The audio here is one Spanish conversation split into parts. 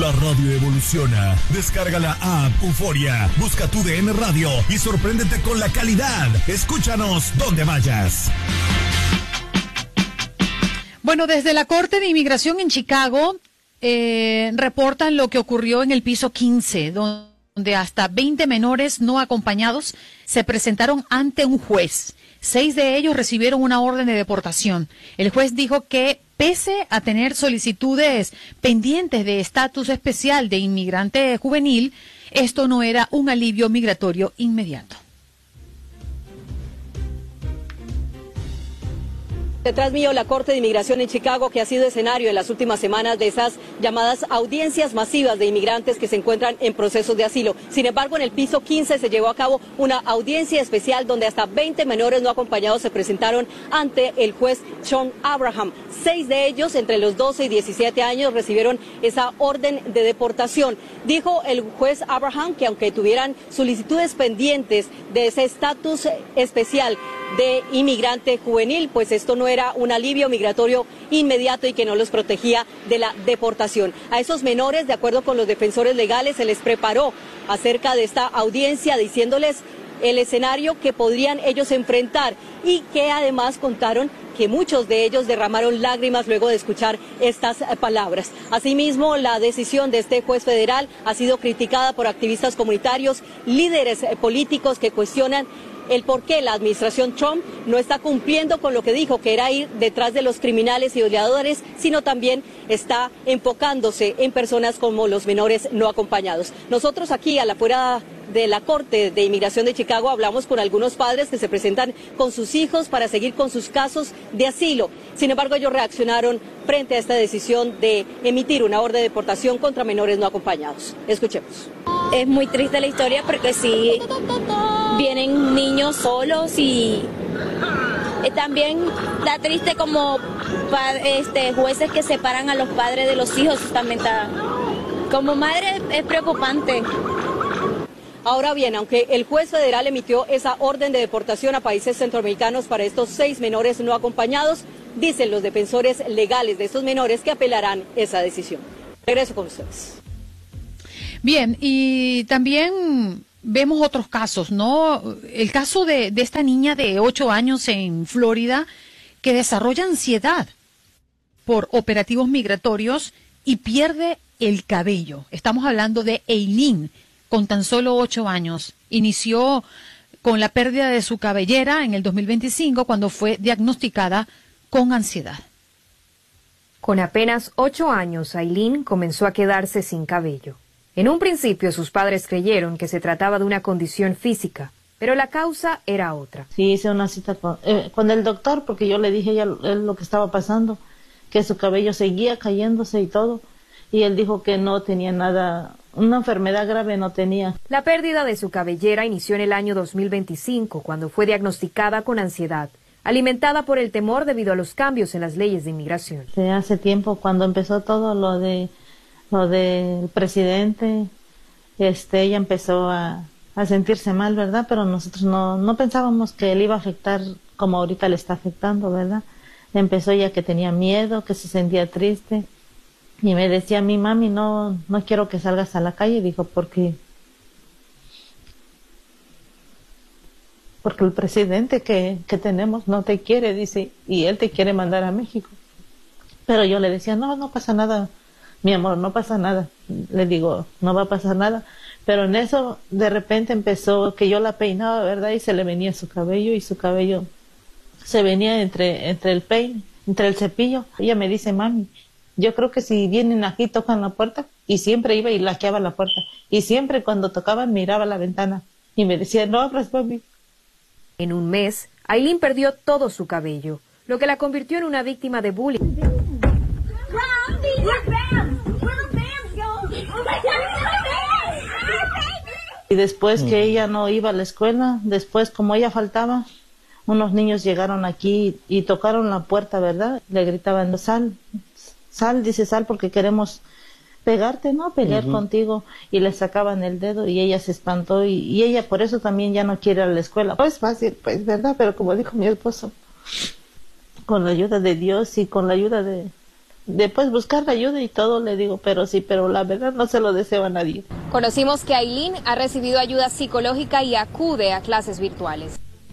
La radio evoluciona. Descarga la app Euforia, busca tu DN Radio y sorpréndete con la calidad. Escúchanos donde vayas. Bueno, desde la Corte de Inmigración en Chicago reportan lo que ocurrió en el piso 15, donde hasta 20 menores no acompañados se presentaron ante un juez. 6 de ellos recibieron una orden de deportación. El juez dijo que, pese a tener solicitudes pendientes de estatus especial de inmigrante juvenil, esto no era un alivio migratorio inmediato. Detrás mío, la Corte de Inmigración en Chicago, que ha sido escenario en las últimas semanas de esas llamadas audiencias masivas de inmigrantes que se encuentran en procesos de asilo. Sin embargo, en el piso 15 se llevó a cabo una audiencia especial donde hasta 20 menores no acompañados se presentaron ante el juez Sean Abraham. 6 de ellos, entre los 12 y 17 años, recibieron esa orden de deportación. Dijo el juez Abraham que aunque tuvieran solicitudes pendientes de ese estatus especial de inmigrante juvenil, pues esto no era un alivio migratorio inmediato y que no los protegía de la deportación. A esos menores, de acuerdo con los defensores legales, se les preparó acerca de esta audiencia, diciéndoles el escenario que podrían ellos enfrentar y que además contaron que muchos de ellos derramaron lágrimas luego de escuchar estas palabras. Asimismo, la decisión de este juez federal ha sido criticada por activistas comunitarios, líderes políticos que cuestionan el por qué la administración Trump no está cumpliendo con lo que dijo, que era ir detrás de los criminales y violadores, sino también está enfocándose en personas como los menores no acompañados. Nosotros aquí, a la afuera de la Corte de Inmigración de Chicago, hablamos con algunos padres que se presentan con sus hijos para seguir con sus casos de asilo. Sin embargo, ellos reaccionaron frente a esta decisión de emitir una orden de deportación contra menores no acompañados. Escuchemos. Es muy triste la historia porque sí vienen niños solos y también da triste como jueces que separan a los padres de los hijos. También está, como madre es preocupante. Ahora bien, aunque el juez federal emitió esa orden de deportación a países centroamericanos para estos 6 menores no acompañados, dicen los defensores legales de estos menores que apelarán esa decisión. Regreso con ustedes. Bien, y también vemos otros casos, ¿no? El caso de esta niña de 8 años en Florida que desarrolla ansiedad por operativos migratorios y pierde el cabello. Estamos hablando de Eileen, con tan solo 8 años. Inició con la pérdida de su cabellera en el 2025 cuando fue diagnosticada con ansiedad. Con apenas 8 años, Eileen comenzó a quedarse sin cabello. En un principio sus padres creyeron que se trataba de una condición física, pero la causa era otra. Sí, hice una cita con el doctor porque yo le dije ya lo que estaba pasando, que su cabello seguía cayéndose y todo, y él dijo que no tenía nada, una enfermedad grave no tenía. La pérdida de su cabellera inició en el año 2025, cuando fue diagnosticada con ansiedad, alimentada por el temor debido a los cambios en las leyes de inmigración. Hace tiempo, cuando empezó todo lo del presidente, ella empezó a sentirse mal, ¿verdad? Pero nosotros no pensábamos que le iba a afectar como ahorita le está afectando, ¿verdad? Empezó ya que tenía miedo, que se sentía triste, y me decía a mí, mami, no quiero que salgas a la calle. Dijo, porque el presidente que tenemos no te quiere, dice, y él te quiere mandar a México. Pero yo le decía, no pasa nada, mi amor, no pasa nada. Le digo, no va a pasar nada. Pero en eso, de repente empezó que yo la peinaba, ¿verdad? Y se le venía su cabello, y su cabello se venía entre el peine, entre el cepillo. Ella me dice, mami, yo creo que si vienen aquí tocan la puerta, y siempre iba y laqueaba la puerta. Y siempre cuando tocaban miraba la ventana. Y me decía, no abras, mami. En un mes, Eileen perdió todo su cabello, lo que la convirtió en una víctima de bullying. Y después que ella no iba a la escuela, después como ella faltaba, unos niños llegaron aquí y tocaron la puerta, ¿verdad? Le gritaban, sal, dice, sal porque queremos pegarte, ¿no? Pelear contigo. Y le sacaban el dedo y ella se espantó y ella por eso también ya no quiere ir a la escuela. No es fácil, pues, ¿verdad? Pero como dijo mi esposo, con la ayuda de Dios y con la ayuda de después buscar ayuda y todo, le digo, pero la verdad no se lo deseo a nadie. Conocimos que Aileen ha recibido ayuda psicológica y acude a clases virtuales.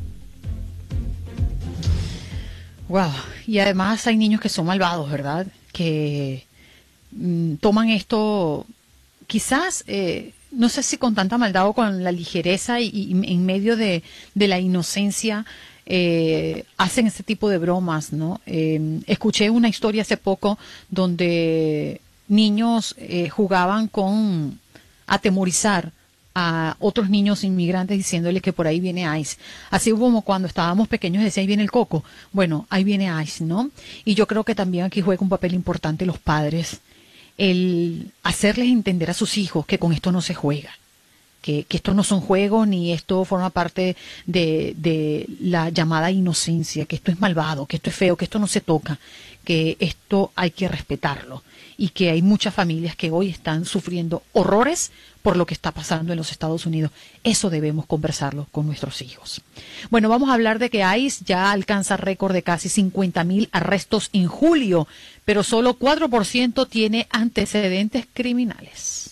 Wow, y además hay niños que son malvados, ¿verdad? Que toman esto, quizás, no sé si con tanta maldad o con la ligereza y en medio de la inocencia, hacen este tipo de bromas, ¿no? Escuché una historia hace poco donde niños jugaban con atemorizar a otros niños inmigrantes diciéndoles que por ahí viene ICE. Así como cuando estábamos pequeños decía, ahí viene el coco. Bueno, ahí viene ICE, ¿no? Y yo creo que también aquí juega un papel importante los padres, el hacerles entender a sus hijos que con esto no se juega. Que esto no son juegos ni esto forma parte de la llamada inocencia, que esto es malvado, que esto es feo, que esto no se toca, que esto hay que respetarlo y que hay muchas familias que hoy están sufriendo horrores por lo que está pasando en los Estados Unidos. Eso debemos conversarlo con nuestros hijos. Bueno, vamos a hablar de que ICE ya alcanza récord de casi 50,000 arrestos en julio, pero solo 4% tiene antecedentes criminales.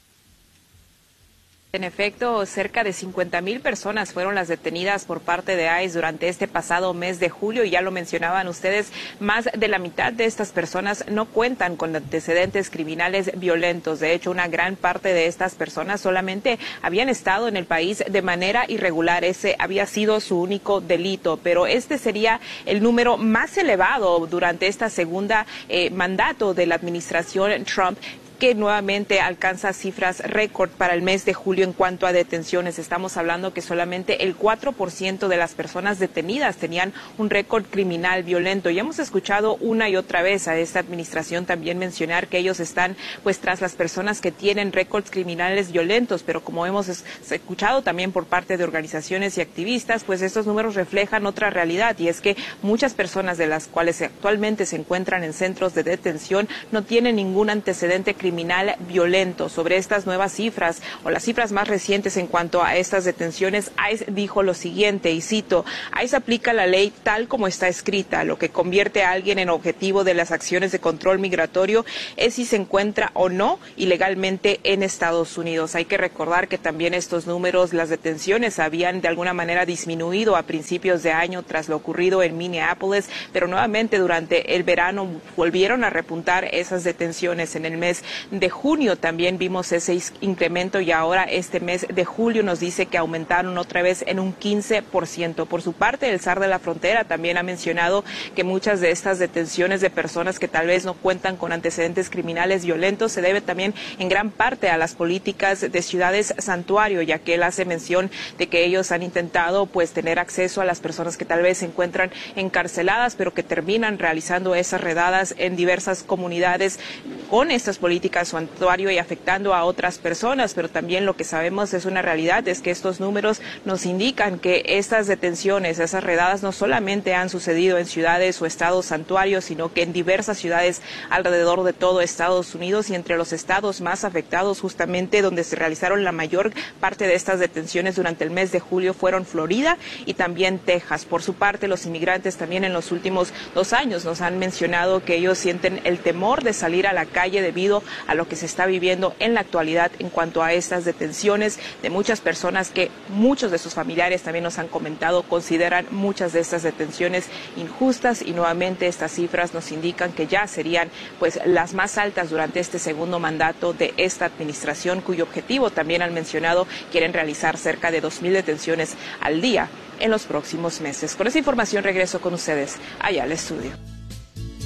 En efecto, cerca de 50,000 personas fueron las detenidas por parte de ICE durante este pasado mes de julio y ya lo mencionaban ustedes, más de la mitad de estas personas no cuentan con antecedentes criminales violentos. De hecho, una gran parte de estas personas solamente habían estado en el país de manera irregular. Ese había sido su único delito, pero este sería el número más elevado durante esta segunda mandato de la administración Trump, que nuevamente alcanza cifras récord para el mes de julio en cuanto a detenciones. Estamos hablando que solamente el 4% de las personas detenidas tenían un récord criminal violento. Y hemos escuchado una y otra vez a esta administración también mencionar que ellos están pues tras las personas que tienen récords criminales violentos, pero como hemos escuchado también por parte de organizaciones y activistas, pues estos números reflejan otra realidad, y es que muchas personas de las cuales actualmente se encuentran en centros de detención no tienen ningún antecedente criminal violento. Sobre estas nuevas cifras o las cifras más recientes en cuanto a estas detenciones, ICE dijo lo siguiente, y cito: ICE aplica la ley tal como está escrita. Lo que convierte a alguien en objetivo de las acciones de control migratorio es si se encuentra o no ilegalmente en Estados Unidos. Hay que recordar que también estos números, las detenciones, habían de alguna manera disminuido a principios de año tras lo ocurrido en Minneapolis, pero nuevamente durante el verano volvieron a repuntar esas detenciones. En el mes de junio también vimos ese incremento y ahora este mes de julio nos dice que aumentaron otra vez en un 15%. Por su parte, el SAR de la frontera también ha mencionado que muchas de estas detenciones de personas que tal vez no cuentan con antecedentes criminales violentos se debe también en gran parte a las políticas de ciudades santuario, ya que él hace mención de que ellos han intentado pues tener acceso a las personas que tal vez se encuentran encarceladas, pero que terminan realizando esas redadas en diversas comunidades con estas políticas santuario y afectando a otras personas. Pero también lo que sabemos es una realidad, es que estos números nos indican que estas detenciones, esas redadas no solamente han sucedido en ciudades o estados santuarios, sino que en diversas ciudades alrededor de todo Estados Unidos, y entre los estados más afectados justamente donde se realizaron la mayor parte de estas detenciones durante el mes de julio fueron Florida y también Texas. Por su parte, los inmigrantes también en los últimos 2 años nos han mencionado que ellos sienten el temor de salir a la calle debido a lo que se está viviendo en la actualidad en cuanto a estas detenciones de muchas personas que muchos de sus familiares también nos han comentado consideran muchas de estas detenciones injustas, y nuevamente estas cifras nos indican que ya serían pues las más altas durante este segundo mandato de esta administración, cuyo objetivo también han mencionado quieren realizar cerca de 2,000 detenciones al día en los próximos meses. Con esa información regreso con ustedes allá al estudio.